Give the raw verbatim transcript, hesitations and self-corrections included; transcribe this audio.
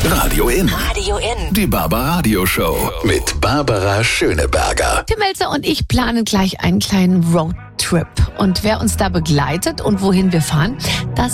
Radio In. Radio In. Die Barbaradio Show mit Barbara Schöneberger. Tim Melzer und ich planen gleich einen kleinen Roadtrip. Und wer uns da begleitet und wohin wir fahren, das